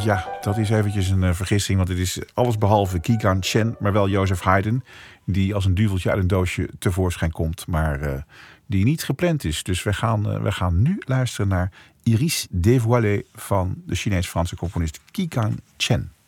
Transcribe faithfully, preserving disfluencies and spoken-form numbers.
Ja, dat is eventjes een uh, vergissing, want het is allesbehalve Kikan Chen, maar wel Joseph Haydn, die als een duveltje uit een doosje tevoorschijn komt, maar uh, die niet gepland is. Dus we gaan, uh, we gaan nu luisteren naar Iris dévoilée van de Chinees-Franse componist Kikan Chen.